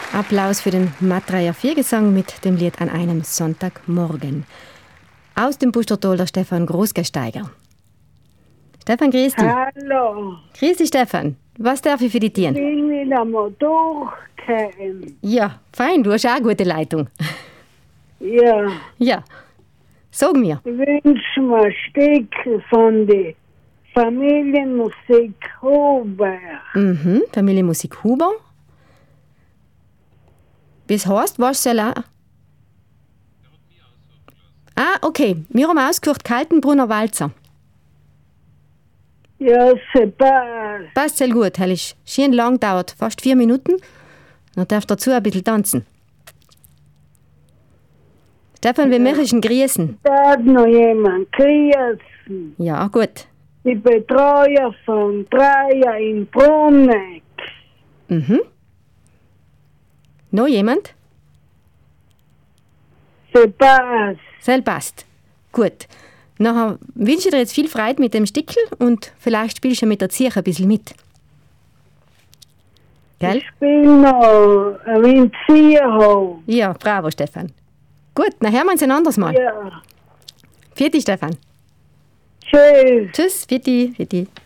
Applaus für den Mattreier Viergesang mit dem Lied An einem Sonntagmorgen. Aus dem Pustertal der Stefan Großgesteiger. Stefan, grüß dich. Hallo. Grüß dich, Stefan. Was darf ich für dich tun? Ich bin wieder mal durchgekommen. Ja, fein, du hast auch eine gute Leitung. Ja. Ja, sag mir. Ich wünsche mir ein Stück von der Familienmusik Huber. Familienmusik Huber. Was heißt, was soll er? Ah, okay. Wir haben ausgehört Kaltenbrunner Walzer. Ja, super. Passt sehr gut, hell ist schön lang, dauert fast 4 Minuten. Dann darfst du dazu ein bisschen tanzen. Stefan, wie möchtest du ihn grüßen? Da hat noch jemand grüßen. Ja, gut. Die Betreuer von Dreier in Bruneck. Noch jemand? Super. Sel passt. Gut. Nachher wünsche ich dir jetzt viel Freude mit dem Stickel und vielleicht spielst du mit der Zirche ein bisschen mit. Gell? Ich spiele noch ein Winzierhof. Ja, bravo, Stefan. Gut, dann hören wir uns ein anderes Mal. Ja. Vierte, Stefan. Tschüss. Tschüss, vierte.